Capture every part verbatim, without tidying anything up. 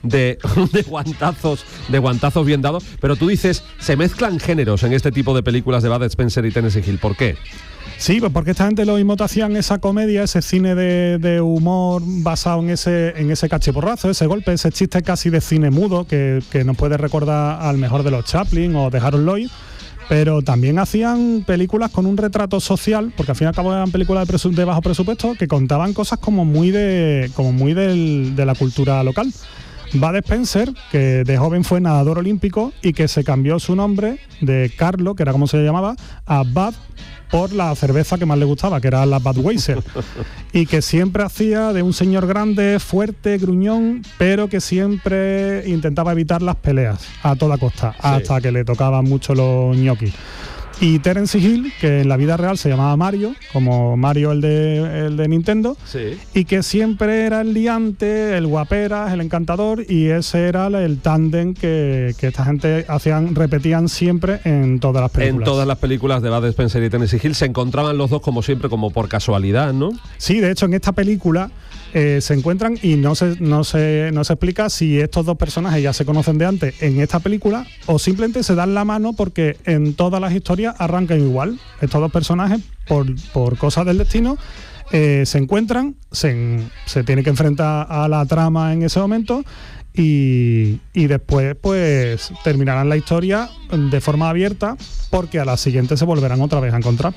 de, de guantazos, de guantazos bien dados. Pero tú dices, se mezclan géneros en este tipo de películas de Bud Spencer y Terence Hill. ¿Por qué? Sí, pues porque esta gente lo mismo te hacían esa comedia, ese cine de, de humor basado en ese en ese cachiporrazo, ese golpe, ese chiste casi de cine mudo que, que nos puede recordar al mejor de los Chaplin o de Harold Lloyd. Pero también hacían películas con un retrato social, porque al fin y al cabo eran películas de, presu- de bajo presupuesto, que contaban cosas como muy de como muy del, de la cultura local. Bud Spencer, que de joven fue nadador olímpico y que se cambió su nombre de Carlo, que era como se le llamaba, a Bud, por la cerveza que más le gustaba, que era la Budweiser, y que siempre hacía de un señor grande, fuerte, gruñón, pero que siempre intentaba evitar las peleas a toda costa, sí. Hasta que le tocaban mucho los ñoquis. Y Terence Hill, que en la vida real se llamaba Mario, como Mario el de, el de Nintendo, sí. Y que siempre era el liante, el guaperas, el encantador, y ese era el tándem que, que esta gente hacían, repetían siempre en todas las películas. En todas las películas de Bud Spencer y Terence Hill se encontraban los dos como siempre, como por casualidad, ¿no? Sí, de hecho en esta película eh, se encuentran y no se, no, se, no se explica si estos dos personajes ya se conocen de antes en esta película o simplemente se dan la mano porque en todas las historias arrancan igual. Estos dos personajes, por, por cosas del destino, eh, se encuentran, se, se tienen que enfrentar a la trama en ese momento y, y después pues terminarán la historia de forma abierta porque a la siguiente se volverán otra vez a encontrar.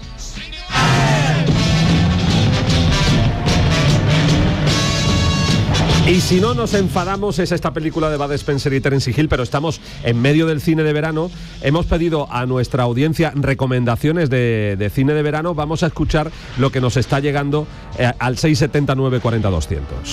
Y si no nos enfadamos, es esta película de Bud Spencer y Terence Hill, pero estamos en medio del cine de verano. Hemos pedido a nuestra audiencia recomendaciones de, de cine de verano. Vamos a escuchar lo que nos está llegando eh, al seis setenta nueve cuarenta doscientos.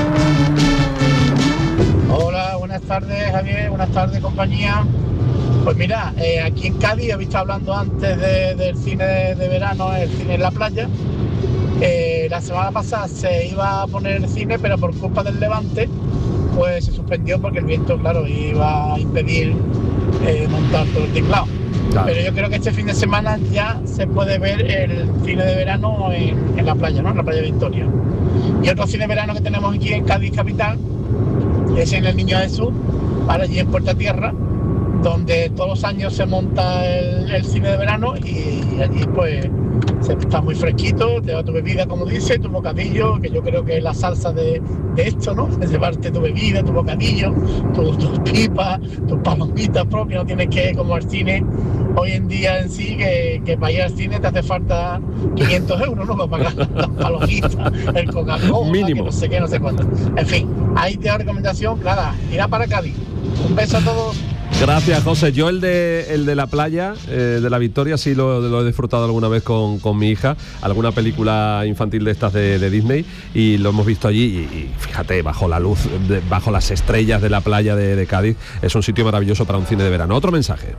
Hola, buenas tardes Javier, buenas tardes compañía. Pues mira, eh, aquí en Cádiz, he visto hablando antes de, del cine de, de verano, el cine en la playa. Eh, la semana pasada se iba a poner el cine, pero por culpa del levante pues se suspendió porque el viento, claro, iba a impedir eh, montar todo el tinglado. Claro. Pero yo creo que este fin de semana ya se puede ver el cine de verano en, en la playa, ¿no? En la playa de Victoria. Y otro cine de verano que tenemos aquí en Cádiz capital es en el Niño Jesús, para allí en Puerta Tierra, donde todos los años se monta el, el cine de verano y allí pues se está muy fresquito, te va tu bebida, como dice, tu bocadillo, que yo creo que es la salsa de, de esto, ¿no? De llevarte tu bebida, tu bocadillo, tus tu pipas, tus palomitas propias, no tienes que, como el cine hoy en día en sí, que, que para ir al cine te hace falta quinientos euros, ¿no? Para pagar las palomitas, el Coca-Cola, mínimo, que no sé qué, no sé cuánto. En fin, ahí te da recomendación, nada, irá para Cádiz. Un beso a todos. Gracias, José. Yo el de el de la playa, eh, de la Victoria, sí lo, lo he disfrutado alguna vez con, con mi hija, alguna película infantil de estas de, de Disney, y lo hemos visto allí y, y fíjate, bajo la luz, de, bajo las estrellas de la playa de, de Cádiz, es un sitio maravilloso para un cine de verano. Otro mensaje.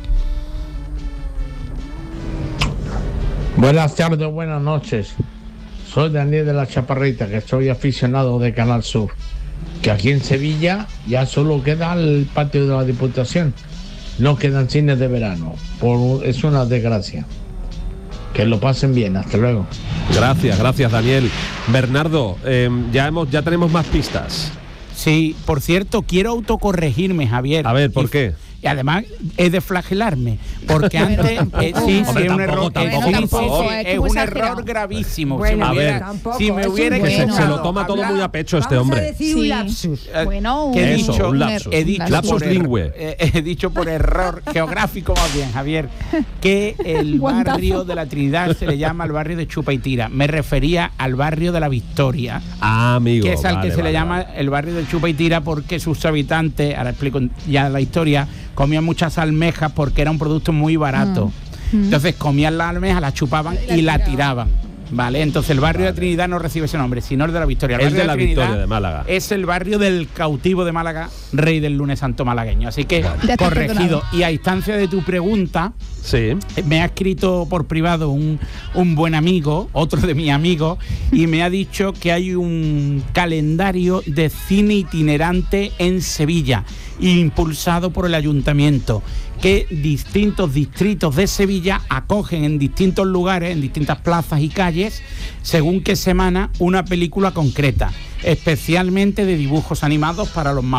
Buenas tardes, buenas noches. Soy Daniel de la Chaparrita, que soy aficionado de Canal Sur. Que aquí en Sevilla ya solo queda el patio de la Diputación, no quedan cines de verano, por, es una desgracia. Que lo pasen bien, hasta luego. Gracias, gracias Daniel. Bernardo, eh, ya hemos, ya tenemos más pistas. Sí, por cierto, quiero autocorregirme, Javier. A ver, ¿por y, qué? Y además es de flagelarme, porque antes eh, sí, sí, es un error, eh, sí, sí, sí, es un error gravísimo. Bueno, a ver, si me hubiera que se, se lo toma todo muy a pecho este Vamos hombre. A decir un lapsus. Eh, bueno, que he eso, dicho, un lapsus. He dicho lapsus por lingüe. Er, eh, he dicho por error geográfico más bien, Javier, que el barrio de la Trinidad se le llama el barrio de Chupa y Tira. Me refería al barrio de la Victoria. Ah, amigo. Que es al vale, que se vale, le llama vale. el barrio de Chupa y Tira porque sus habitantes, ahora explico ya la historia, comían muchas almejas porque era un producto muy barato. Mm. Entonces comían las almejas, las chupaban y la, y la tiraban. ¿Vale? Entonces el barrio vale. de Trinidad no recibe ese nombre, sino el de la Victoria. El es de la de Victoria de Málaga. Es el barrio del cautivo de Málaga, rey del lunes santo malagueño. Así que, bueno, corregido. Y a instancia de tu pregunta, sí. me ha escrito por privado un, un buen amigo, otro de mis amigos, y me ha dicho que hay un calendario de cine itinerante en Sevilla, impulsado por el ayuntamiento, que distintos distritos de Sevilla acogen en distintos lugares, en distintas plazas y calles, según qué semana, una película concreta, especialmente de dibujos animados para los más